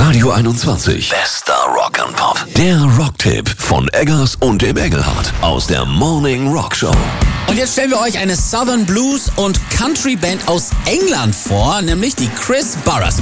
Radio 21. Bester Rock and Pop. Der Rocktipp von Eggers und dem Engelhardt aus der Morning Rock Show. Und jetzt stellen wir euch eine Southern Blues und Country Band aus England vor, nämlich die Chris Burrers.